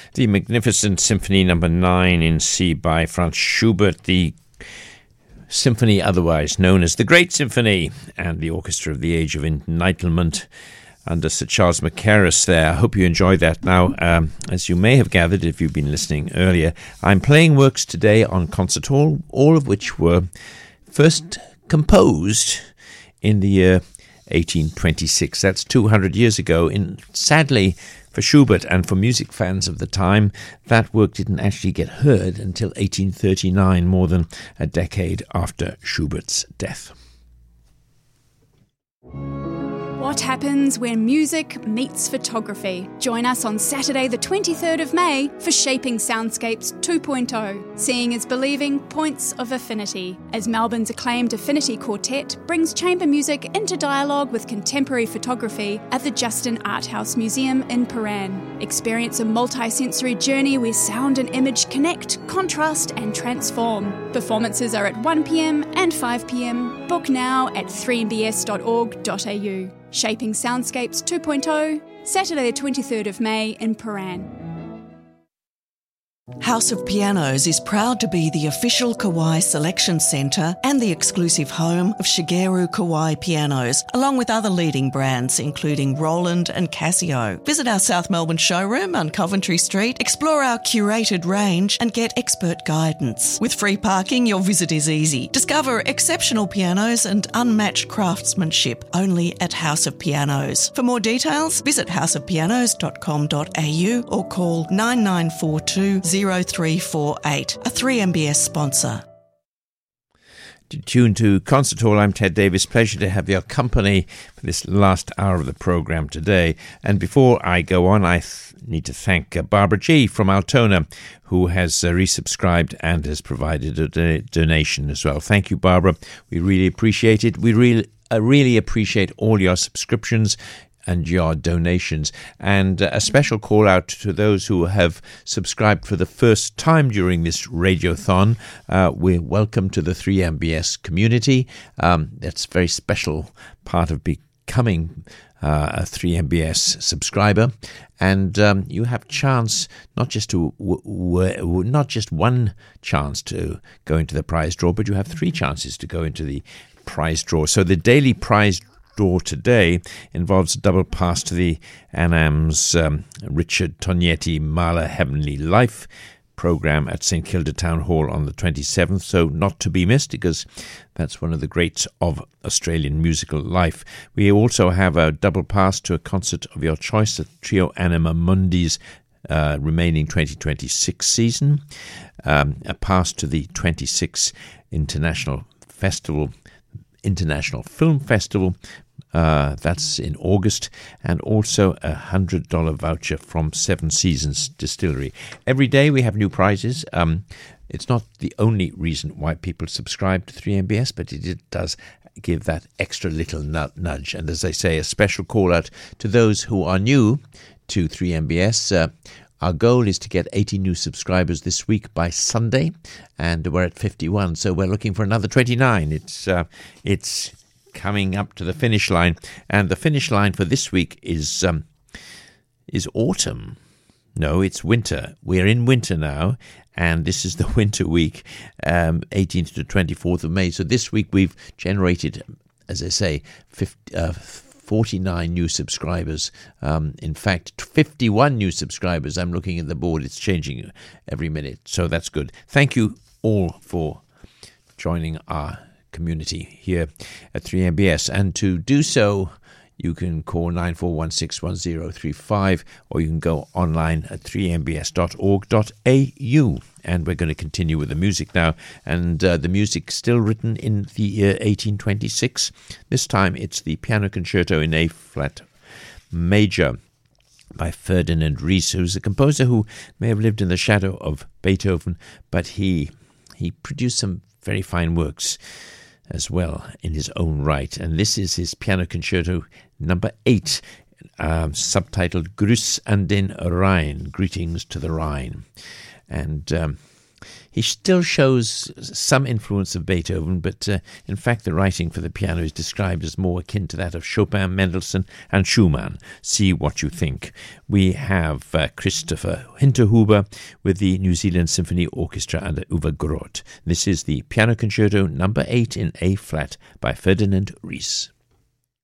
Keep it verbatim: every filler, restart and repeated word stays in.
The magnificent Symphony Number Nine in C by Franz Schubert, the symphony otherwise known as the Great Symphony, and the Orchestra of the Age of Enlightenment under Sir Charles Mackerras there. I hope you enjoyed that. Now, um, as you may have gathered if you've been listening earlier, I'm playing works today on Concert Hall, all of which were first composed in the year eighteen twenty-six. That's two hundred years ago. In sadly, for Schubert and for music fans of the time, that work didn't actually get heard until eighteen thirty-nine, more than a decade after Schubert's death. What happens when music meets photography? Join us on Saturday the twenty-third of May for Shaping Soundscapes two point oh, Seeing is Believing, Points of Affinity, as Melbourne's acclaimed Affinity Quartet brings chamber music into dialogue with contemporary photography at the Justin Art House Museum in Paran. Experience a multi-sensory journey where sound and image connect, contrast and transform. Performances are at one p.m. and five p.m. Book now at three m b s dot org dot a u. Shaping Soundscapes two point oh, Saturday the twenty-third of May in Paran. House of Pianos is proud to be the official Kawai selection centre and the exclusive home of Shigeru Kawai pianos, along with other leading brands including Roland and Casio. Visit our South Melbourne showroom on Coventry Street, explore our curated range and get expert guidance. With free parking, your visit is easy. Discover exceptional pianos and unmatched craftsmanship only at House of Pianos. For more details, visit house of pianos dot com dot a u or call nine nine four two zero three four eight, a three M B S sponsor. Tuned to Concert Hall, I'm Ted Davis. Pleasure to have your company for this last hour of the programme today. And before I go on, I th- need to thank uh, Barbara G. from Altona, who has uh, resubscribed and has provided a do- donation as well. Thank you, Barbara. We really appreciate it. We really, uh, really appreciate all your subscriptions and your donations, and a special call out to those who have subscribed for the first time during this radiothon. Uh, we're welcome to the three M B S community. Um, that's a very special part of becoming uh, a three M B S subscriber, and um, you have chance not just to w- w- not just one chance to go into the prize draw, but you have three chances to go into the prize draw. So the daily prize draw today involves a double pass to the ANAM's um, Richard Tognetti Mahler Heavenly Life program at St Kilda Town Hall on the twenty-seventh, so not to be missed because that's one of the greats of Australian musical life. We also have a double pass to a concert of your choice at Trio Anima Mundi's uh, remaining twenty twenty-six season, um, a pass to the twenty-sixth International Festival International Film Festival, uh, that's in August, and also a one hundred dollars voucher from Seven Seasons Distillery. Every day we have new prizes. Um, it's not the only reason why people subscribe to three M B S, but it, it does give that extra little nudge. And as I say, a special call out to those who are new to three M B S. Uh, Our goal is to get eighty new subscribers this week by Sunday, and we're at fifty-one, so we're looking for another twenty-nine. It's uh, it's coming up to the finish line, and the finish line for this week is um, is autumn. No, it's winter. We're in winter now, and this is the winter week, um, eighteenth to twenty-fourth of May. So this week we've generated, as I say, fifty, uh, forty-nine new subscribers. Um, in fact, fifty-one new subscribers. I'm looking at the board. It's changing every minute. So that's good. Thank you all for joining our community here at three M B S. And to do so, you can call nine four one six one zero three five, or you can go online at three m b s dot org dot a u. And we're going to continue with the music now. And uh, the music still written in the year eighteen twenty-six. This time it's the Piano Concerto in A-flat major by Ferdinand Ries, who's a composer who may have lived in the shadow of Beethoven, but he he produced some very fine works as well in his own right. And this is his Piano Concerto number eight, um, subtitled Grüß an den Rhein, Greetings to the Rhine. And um, He still shows some influence of Beethoven, but uh, in fact the writing for the piano is described as more akin to that of Chopin, Mendelssohn and Schumann. See what you think. We have uh, Christopher Hinterhuber with the New Zealand Symphony Orchestra under Uwe Groth. This is the Piano Concerto number eight in A-flat by Ferdinand Ries.